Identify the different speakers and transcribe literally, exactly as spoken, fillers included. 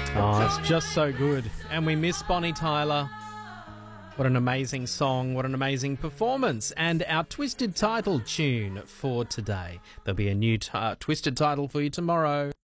Speaker 1: Oh, it's just so good. And we miss Bonnie Tyler. What an amazing song. What an amazing performance. And our Twisted title tune for today. There'll be a new t- uh, Twisted title for you tomorrow.